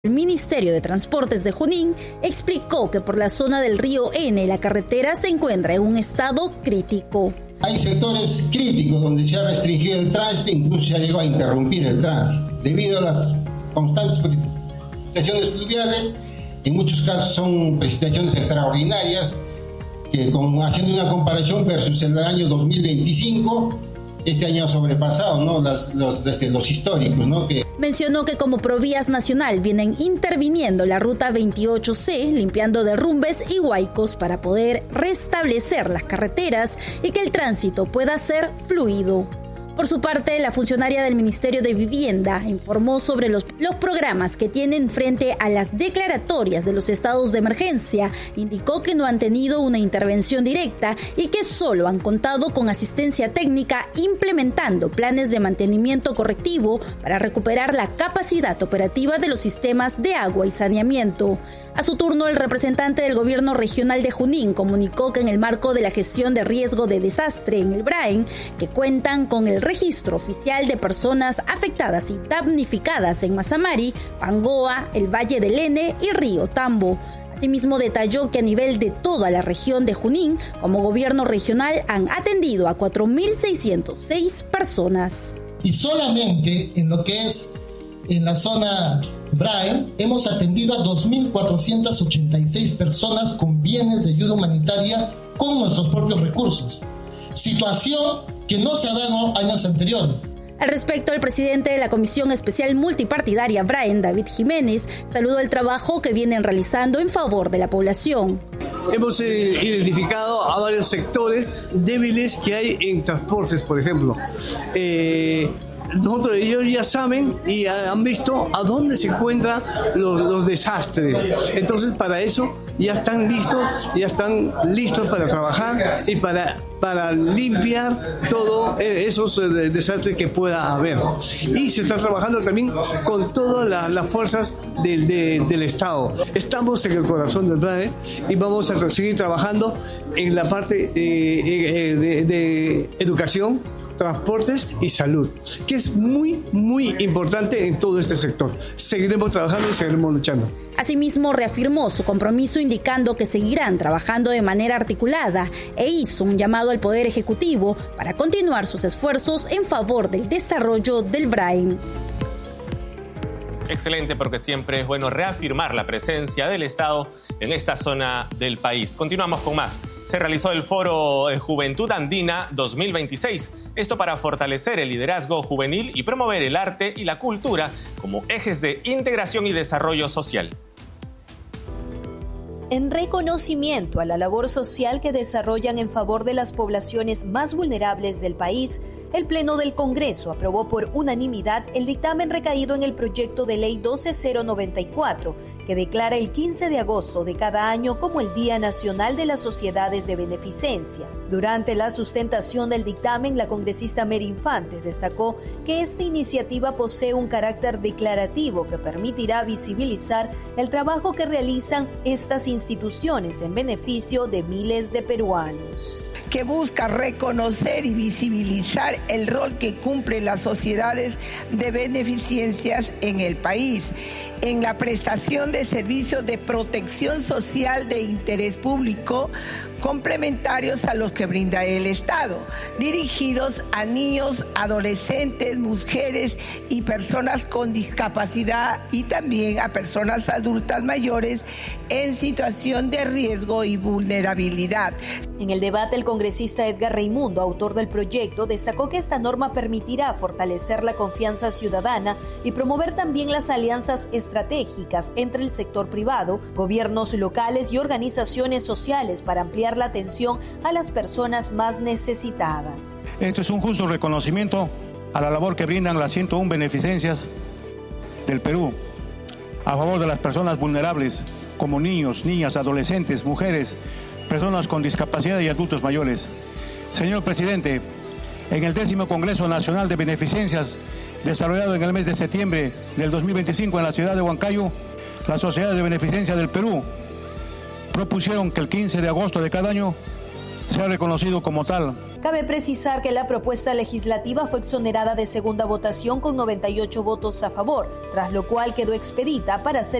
El Ministerio de Transportes de Junín explicó que por la zona del río N la carretera se encuentra en un estado crítico. Hay sectores críticos donde se ha restringido el tránsito, incluso se ha llegado a interrumpir el tránsito. Debido a las constantes precipitaciones pluviales, en muchos casos son precipitaciones extraordinarias, que haciendo una comparación versus el año 2025, este año ha sobrepasado, ¿no? los históricos, ¿no? Mencionó que como Provías Nacional vienen interviniendo la ruta 28C, limpiando derrumbes y huaicos para poder restablecer las carreteras y que el tránsito pueda ser fluido. Por su parte, la funcionaria del Ministerio de Vivienda informó sobre los programas que tienen frente a las declaratorias de los estados de emergencia. Indicó que no han tenido una intervención directa y que solo han contado con asistencia técnica implementando planes de mantenimiento correctivo para recuperar la capacidad operativa de los sistemas de agua y saneamiento. A su turno, el representante del gobierno regional de Junín comunicó que en el marco de la gestión de riesgo de desastre en el BRAEN, que cuentan con el registro oficial de personas afectadas y damnificadas en Mazamari, Pangoa, el Valle del N y Río Tambo. Asimismo, detalló que a nivel de toda la región de Junín, como gobierno regional, han atendido a 4.606 personas. Y solamente en lo que es en la zona BRAEN, hemos atendido a 2.486 personas con bienes de ayuda humanitaria con nuestros propios recursos. Situación que no se ha dado años anteriores. Al respecto, el presidente de la Comisión Especial Multipartidaria BRAEN, David Jiménez, saludó el trabajo que vienen realizando en favor de la población. Hemos identificado a varios sectores débiles que hay en transportes, por ejemplo. Nosotros, ellos ya saben y han visto a dónde se encuentran los desastres. Entonces, para eso ya están listos para trabajar y para limpiar todos esos desastres que pueda haber. Y se está trabajando también con todas las fuerzas del Estado. Estamos en el corazón del BRAE y vamos a seguir trabajando en la parte de educación, transportes y salud, que es muy, muy importante en todo este sector. Seguiremos trabajando y seguiremos luchando. Asimismo, reafirmó su compromiso indicando que seguirán trabajando de manera articulada e hizo un llamado al Poder Ejecutivo para continuar sus esfuerzos en favor del desarrollo del BRAEN. Excelente, porque siempre es bueno reafirmar la presencia del Estado en esta zona del país. Continuamos con más. Se realizó el Foro Juventud Andina 2026. Esto para fortalecer el liderazgo juvenil y promover el arte y la cultura como ejes de integración y desarrollo social. En reconocimiento a la labor social que desarrollan en favor de las poblaciones más vulnerables del país, el Pleno del Congreso aprobó por unanimidad el dictamen recaído en el proyecto de ley 12094, que declara el 15 de agosto de cada año como el Día Nacional de las Sociedades de Beneficencia. Durante la sustentación del dictamen, la congresista Mary Infantes destacó que esta iniciativa posee un carácter declarativo que permitirá visibilizar el trabajo que realizan estas instituciones en beneficio de miles de peruanos. Que busca reconocer y visibilizar el rol que cumplen las sociedades de beneficencias en el país, en la prestación de servicios de protección social de interés público, complementarios a los que brinda el Estado, dirigidos a niños, adolescentes, mujeres y personas con discapacidad y también a personas adultas mayores en situación de riesgo y vulnerabilidad. En el debate, el congresista Edgar Raimundo, autor del proyecto, destacó que esta norma permitirá fortalecer la confianza ciudadana y promover también las alianzas estratégicas entre el sector privado, gobiernos locales y organizaciones sociales para ampliar la atención a las personas más necesitadas. Esto es un justo reconocimiento a la labor que brindan las 101 beneficencias del Perú a favor de las personas vulnerables como niños, niñas, adolescentes, mujeres, personas con discapacidad y adultos mayores. Señor presidente, en el 10º Congreso Nacional de Beneficencias, desarrollado en el mes de septiembre del 2025 en la ciudad de Huancayo, las sociedades de beneficencia del Perú propusieron que el 15 de agosto de cada año sea reconocido como tal. Cabe precisar que la propuesta legislativa fue exonerada de segunda votación con 98 votos a favor, tras lo cual quedó expedita para ser